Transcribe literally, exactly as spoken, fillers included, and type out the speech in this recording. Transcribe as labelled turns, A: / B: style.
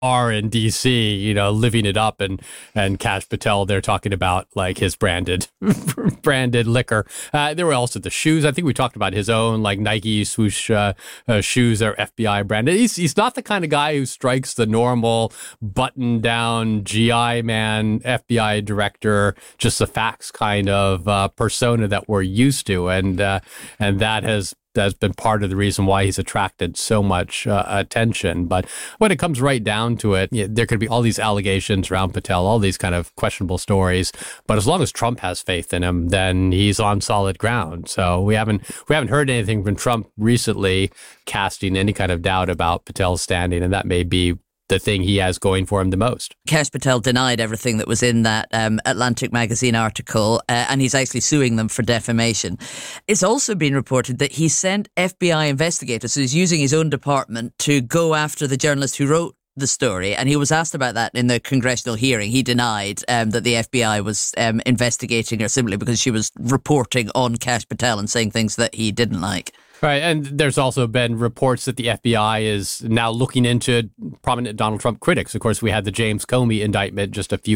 A: are in D C, you know, living it up, and and Kash Patel, they're talking about like his branded branded liquor. Uh, there were also the shoes. I think we talked about his own like Nike swoosh uh, uh, shoes that are F B I branded. He's he's not the kind of guy who strikes the normal button down G I man, F B I director, just the facts kind of uh, persona that we're used to, and uh, and that has. That's been part of the reason why he's attracted so much uh, attention. But when it comes right down to it, yeah, there could be all these allegations around Patel, all these kind of questionable stories. But as long as Trump has faith in him, then he's on solid ground. So we haven't we haven't heard anything from Trump recently casting any kind of doubt about Patel's standing, and that may be the thing he has going for him the most.
B: Kash Patel denied everything that was in that um, Atlantic magazine article, uh, and he's actually suing them for defamation. It's also been reported that he sent F B I investigators, so he's using his own department to go after the journalist who wrote the story, and he was asked about that in the congressional hearing. He denied um, that the F B I was um, investigating her simply because she was reporting on Kash Patel and saying things that he didn't like.
A: Right, and there's also been reports that the F B I is now looking into prominent Donald Trump critics. Of course, we had the James Comey indictment just a few